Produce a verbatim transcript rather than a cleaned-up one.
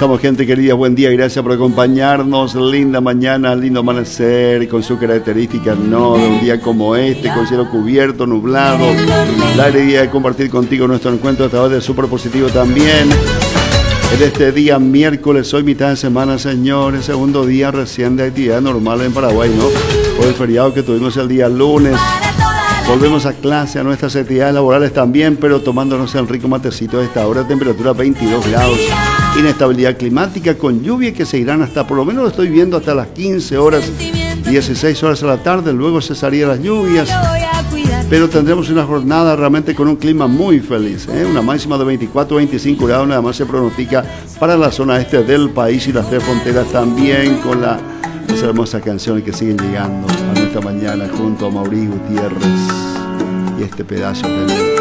estamos, gente querida? Buen día, gracias por acompañarnos. Linda mañana, lindo amanecer, con su característica no de un día como este, con cielo cubierto, nublado. La alegría de compartir contigo nuestro encuentro a través de Super Positivo también. En este día miércoles, hoy mitad de semana, señores, segundo día recién de actividad normal en Paraguay, ¿no? Por el feriado que tuvimos el día lunes. Volvemos a clase, a nuestras actividades laborales también, pero tomándonos el rico matecito de esta hora, temperatura veintidós grados, inestabilidad climática con lluvia que seguirán hasta, por lo menos lo estoy viendo, hasta las quince horas, dieciséis horas a la tarde, luego cesarían las lluvias, pero tendremos una jornada realmente con un clima muy feliz, ¿eh? Una máxima de veinticuatro a veinticinco grados, nada más se pronostica para la zona este del país y las tres fronteras también, con la las hermosas canciones que siguen llegando a nuestra mañana junto a Mauricio Gutiérrez y este pedazo de